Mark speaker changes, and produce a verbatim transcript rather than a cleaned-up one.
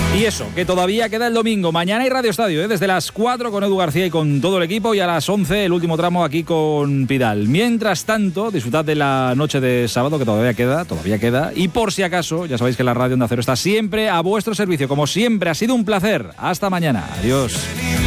Speaker 1: Y eso, que todavía queda el domingo. Mañana hay Radio Estadio, ¿eh? Desde las cuatro con Edu García y con todo el equipo, y a las once el último tramo aquí con Pidal. Mientras tanto, disfrutad de la noche de sábado, que todavía queda, todavía queda. Y por si acaso, ya sabéis que la radio Onda Cero está siempre a vuestro servicio. Como siempre, ha sido un placer. Hasta mañana. Adiós.